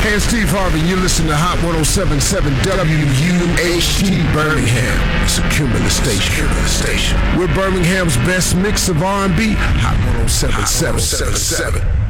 Hey, it's Steve Harvey. You listen to Hot 107.7 WUHT Birmingham. It's a Cumulus station. We're Birmingham's best mix of R&B. Hot 107.7.